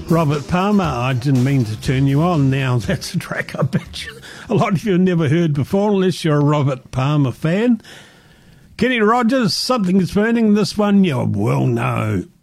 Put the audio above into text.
Robert Palmer, I didn't mean to turn you on. Now, that's a track I bet you a lot of you have never heard before, unless you're a Robert Palmer fan. Kenny Rogers, Something's Burning. This one you will know.